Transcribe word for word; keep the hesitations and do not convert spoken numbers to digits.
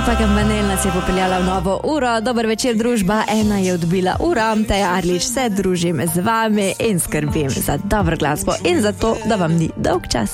Gospa Kampanel nas je popeljala v novo uro. Dober večer, družba. Ena je odbila ura. Teja Arlič se družim z vami in skrbim za dobro glasbo in za to, da vam ni dolg čas.